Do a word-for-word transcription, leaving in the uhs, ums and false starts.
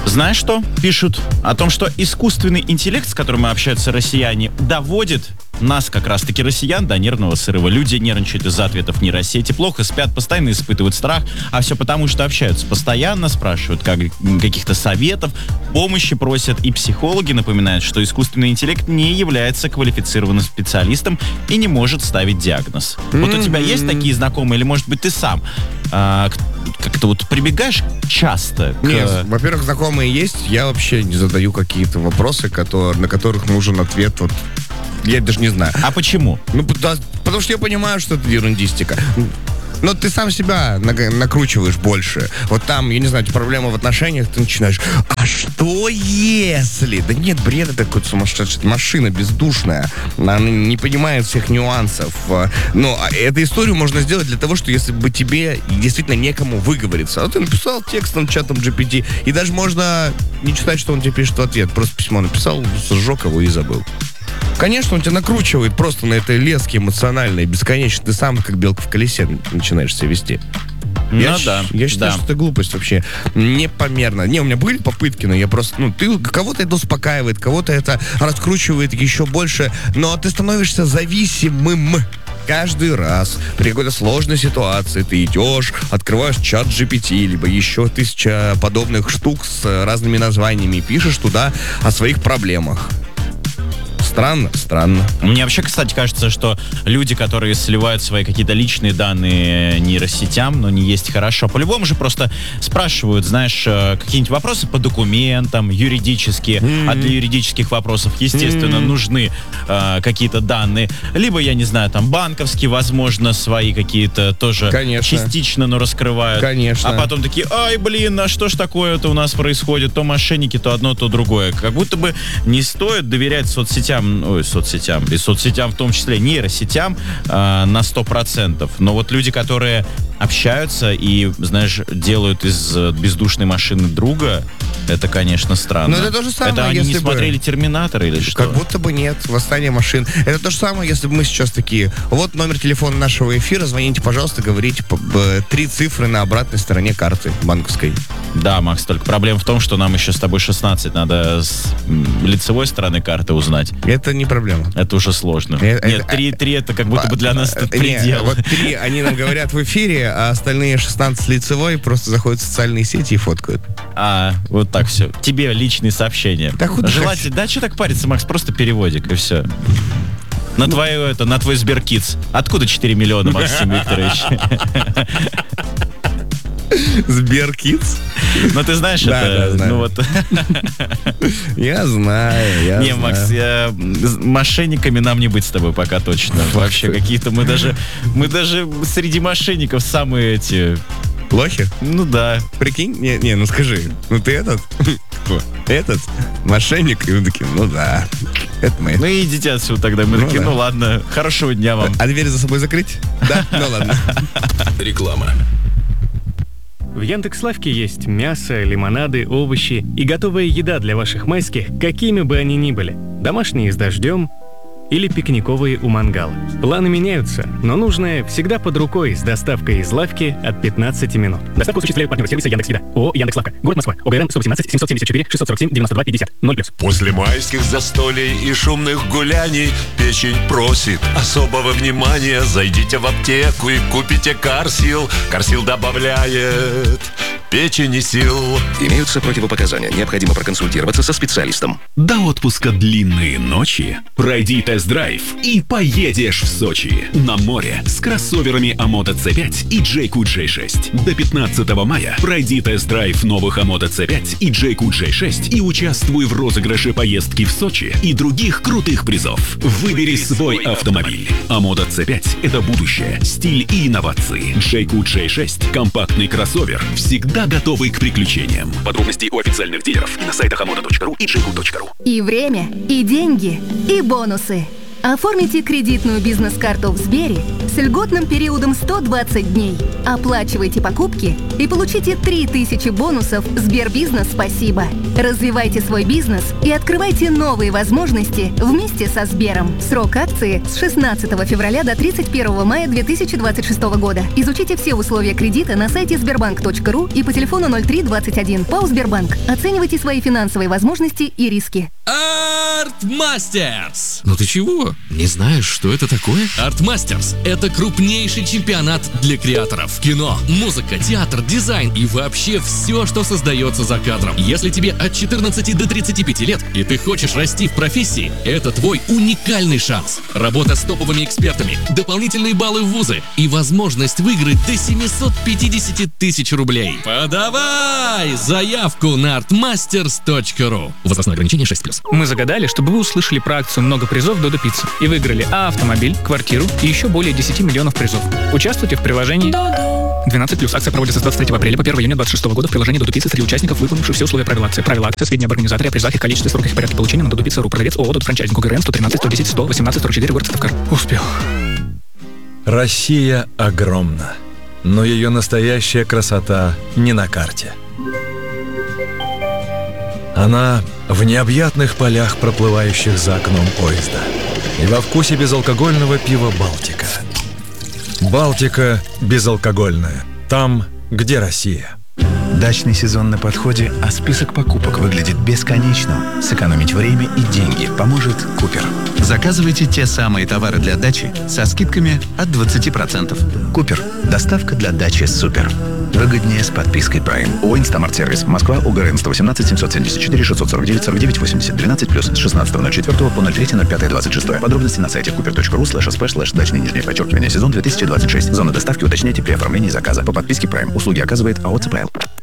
Знаешь что? Пишут о том, что искусственный интеллект, с которым общаются россияне, доводит нас, как раз-таки россиян, до нервного срыва. Люди нервничают из-за ответов нейросети, плохо спят, постоянно испытывают страх, а все потому, что общаются постоянно, спрашивают как, каких-то советов, помощи просят, и психологи напоминают, что искусственный интеллект не является квалифицированным специалистом и не может ставить диагноз. Mm-hmm. Вот у тебя есть такие знакомые, или, может быть, ты сам а, как-то вот прибегаешь часто к... Нет, во-первых, знакомые есть, я вообще не задаю какие-то вопросы, которые, на которых нужен ответ вот. Я даже не знаю. А почему? Ну, потому, потому что я понимаю, что это ерундистика. Но ты сам себя накручиваешь больше. Вот там, я не знаю, проблема в отношениях, ты начинаешь, а что если? Да нет, бред, это какая-то сумасшедшая машина бездушная. Она не понимает всех нюансов. Но эту историю можно сделать для того, что если бы тебе действительно некому выговориться. А ты написал текстом, чатом джи пи ти, и даже можно не читать, что он тебе пишет в ответ. Просто письмо написал, сжег его и забыл. Конечно, он тебя накручивает просто на этой леске эмоциональной, бесконечно. Ты сам, как белка в колесе, начинаешь себя вести. Ну я, да. Я считаю, да. что это глупость вообще. Непомерно. Не, у меня были попытки, но я просто... Ну, ты, кого-то это успокаивает, кого-то это раскручивает еще больше, но ты становишься зависимым. Каждый раз при какой-то сложной ситуации ты идешь, открываешь чат джи пи ти, либо еще тысяча подобных штук с разными названиями и пишешь туда о своих проблемах. Странно, странно. Мне вообще, кстати, кажется, что люди, которые сливают свои какие-то личные данные нейросетям, но не есть хорошо. По-любому же просто спрашивают, знаешь, какие-нибудь вопросы по документам, юридические. Mm-hmm. А для юридических вопросов, естественно, mm-hmm. нужны э, какие-то данные. Либо, я не знаю, там, банковские, возможно, свои какие-то тоже Конечно. частично, но раскрывают. Конечно. А потом такие, ай, блин, а что ж такое-то у нас происходит? То мошенники, то одно, то другое. Как будто бы не стоит доверять соцсетям, ой, соцсетям, и соцсетям в том числе, нейросетям э, на сто процентов. Но вот люди, которые общаются и, знаешь, делают из бездушной машины друга, это, конечно, странно. Но это то же самое, это они если не бы... смотрели «Терминатор» или что? Как будто бы нет. «Восстание машин». Это то же самое, если бы мы сейчас такие, вот номер телефона нашего эфира, звоните, пожалуйста, говорите три цифры на обратной стороне карты банковской. Да, Макс, только проблема в том, что нам еще с тобой шестнадцать надо с лицевой стороны карты узнать. Это не проблема. Это уже сложно. Это, Нет, это, три, три это как будто бы для нас тут предел. Нет, вот три они нам говорят в эфире, а остальные шестнадцать лицевой просто заходят в социальные сети и фоткают. А, вот так все. Тебе личные сообщения. Да куда желательно. Да, что так париться, Макс? Просто переводик, и все. На ну, твою, это, на твой Сберкидс. Откуда четыре миллиона, Максим Викторович? Сберкидс? Ну, ты знаешь, да, это... Да, знаю. Ну, вот. Я знаю, я Не, знаю. Макс, я... мошенниками нам не быть с тобой пока точно. Вообще, какие-то мы даже... Мы даже среди мошенников самые эти... Лохи? Ну да. Прикинь? Не, не, ну скажи, ну ты этот? Кто? Этот? Мошенник? И мы такие, ну да. Это мы. Ну и идите отсюда тогда. Мы ну, такие, да. ну ладно, хорошего дня вам. А дверь за собой закрыть? Да? Ну ладно. Реклама. В Яндекс.Лавке есть мясо, лимонады, овощи и готовая еда для ваших майских, какими бы они ни были. Домашние с дождем или пикниковые у мангала. Планы меняются, но нужное всегда под рукой с доставкой из лавки от пятнадцати минут. Доставку осуществляют партнеры сервиса Яндекс.Еда. ООО «Яндекс.Лавка». Город Москва. ОГРН сто восемнадцать семьсот семьдесят четыре шестьсот сорок семь девяносто два пятьдесят. ноль плюс. После майских застолий и шумных гуляний печень просит особого внимания. Зайдите в аптеку и купите Карсил. Карсил добавляет печени сил. Имеются противопоказания. Необходимо проконсультироваться со специалистом. До отпуска длинные ночи. Пройди тест-драйв и поедешь в Сочи. На море с кроссоверами Амото си пять и Джейку джей шесть. До пятнадцатого мая пройди тест-драйв новых Амото си пять и Джейку джей шесть и участвуй в розыгрыше поездки в Сочи и других крутых призов. Выбери свой автомобиль. Амото си пять – это будущее, стиль и инновации. Джейку джей шесть – компактный кроссовер, всегда готовый к приключениям. Подробности у официальных дилеров и на сайтах амото точка ру и джейку точка ру. И время, и деньги, и бонусы. Оформите кредитную бизнес-карту в Сбере с льготным периодом сто двадцать дней. Оплачивайте покупки и получите три тысячи бонусов Сбербизнес «Спасибо». Развивайте свой бизнес и открывайте новые возможности вместе со Сбером. Срок акции с шестнадцатого февраля до тридцать первого мая две тысячи двадцать шестого года. Изучите все условия кредита на сайте сбербанк точка ру и по телефону ноль три двадцать один. ПАО «Сбербанк». Оценивайте свои финансовые возможности и риски. Артмастерс! Ну ты чего? Не знаешь, что это такое? Артмастерс — это крупнейший чемпионат для креаторов. Кино, музыка, театр, дизайн и вообще все, что создается за кадром. Если тебе от четырнадцати до тридцати пяти лет и ты хочешь расти в профессии, это твой уникальный шанс. Работа с топовыми экспертами, дополнительные баллы в вузы и возможность выиграть до семисот пятидесяти тысяч рублей. Подавай заявку на артмастерс точка ру. Возрастное ограничение шесть плюс. Мы загадали, чтобы вы услышали про акцию «Много призов Додо Пицца» и выиграли А автомобиль, квартиру и еще более десяти миллионов призов. Участвуйте в приложении двенадцать плюс. Акция проводится с двадцать третьего апреля по первого июня двадцать шестого года в приложении Додо Пицца среди участников, выполнивших все условия правил акции. Правила акции, сведения об организаторе, о призах, их количестве, сроках и порядке получения на Додо Пицца точка ру. Продавец ООО «Додо Франчайзинг», УГРН сто тринадцать сто десять сто восемнадцать сорок четыре, город Сыктывкар. Успел. Россия огромна, но ее настоящая красота не на карте. Она в необъятных полях, проплывающих за окном поезда, и во вкусе безалкогольного пива «Балтика». «Балтика» безалкогольная. Там, где Россия. Дачный сезон на подходе, а список покупок выглядит бесконечным. Сэкономить время и деньги поможет Купер. Заказывайте те самые товары для дачи со скидками от двадцати процентов. Купер. Доставка для дачи супер. Выгоднее с подпиской Prime. ООО «Инстамарт-сервис». Москва, УГРН сто восемнадцать семьсот семьдесят четыре шестьсот сорок девять сорок девять восемьдесят. двенадцать плюс. С шестнадцатого ноль четвёртого по ноль третьего ноль пятого двадцать шестого. Подробности на сайте купер точка ру слэш сп слэш дачный нижнее подчеркивание сезон две тысячи двадцать шесть. Зона доставки уточняйте при оформлении заказа. По подписке Prime. Услуги оказывает АО «ЦПЛ».